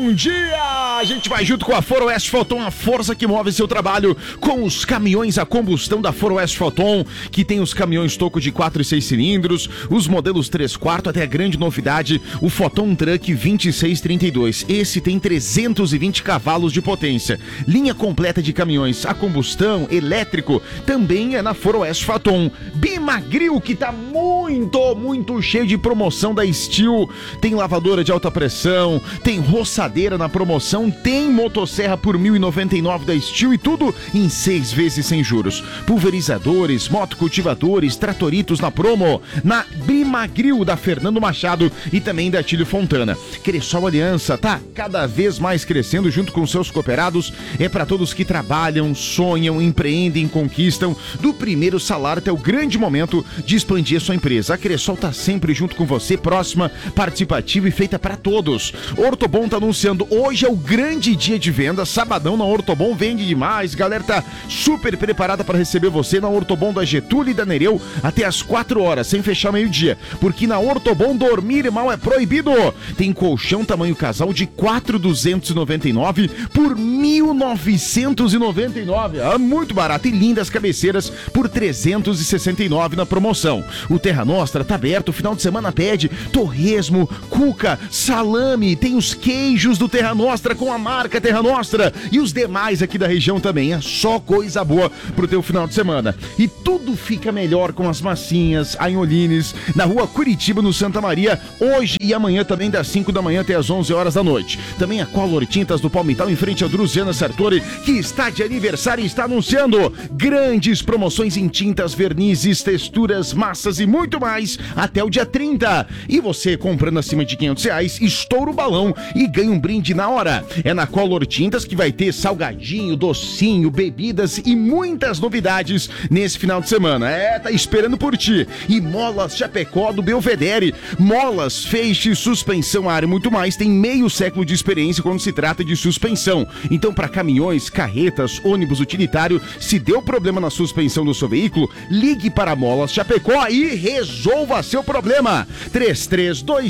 bom dia! A gente vai junto com a Foroeste Foton, a força que move seu trabalho, com os caminhões a combustão da Foroeste Foton, que tem os caminhões toco de 4 e 6 cilindros, os modelos 3/4, até a grande novidade, o Foton Truck 2632. Esse tem 320 cavalos de potência. Linha completa de caminhões a combustão, elétrico, também é na Foroeste Foton. Bimagril, que tá muito cheio de promoção da Steel. Tem lavadora de alta pressão, tem roçadeira na promoção, tem motosserra por R$ 1.099 da Steel e tudo em 6 vezes sem juros. Pulverizadores, motocultivadores, tratoritos na promo, na Bimagril da Fernando Machado e também da Tílio Fontana. Cressol Aliança tá cada vez mais crescendo junto com seus cooperados. É para todos que trabalham, sonham, empreendem, conquistam. Do primeiro salário até o grande momento de expandir a sua empresa. A Cressol tá sempre junto com você, próxima, participativa e feita para todos. Ortobon tá anunciando, hoje é o grande dia de venda, sabadão na Ortobon, vende demais, galera tá super preparada para receber você na Ortobon da Getúlio e da Nereu até às 4 horas, sem fechar meio-dia, porque na Ortobon dormir mal é proibido. Tem colchão tamanho casal de 4.299 por 1.999, muito barato, e lindas cabeceiras por 369 na promoção. O Terra Nostra tá aberto, final de semana pede torresmo, cuca, salame, tem os queijos do Terra Nostra com a marca Terra Nostra e os demais aqui da região também. É só coisa boa pro teu final de semana. E tudo fica melhor com as massinhas Anholines na rua Curitiba, no Santa Maria, hoje e amanhã também das 5 da manhã até as 11 horas da noite. Também a Color Tintas do Palmital em frente a Druziana Sartori, que está de aniversário e está anunciando grandes promoções em tintas, vernizes, texturas, massas e muito mais até o dia 30. E você comprando acima de R$500, estoura o balão e ganha um brinde na hora. É na Color Tintas que vai ter salgadinho, docinho, bebidas e muitas novidades nesse final de semana. Tá esperando por ti. E Molas Chapecó do Belvedere. Molas, feixe, suspensão, ar e muito mais. Tem meio século de experiência quando se trata de suspensão. Então, para caminhões, carretas, ônibus utilitário, se deu problema na suspensão do seu veículo, ligue para Molas Chapecó e resolva seu problema. 332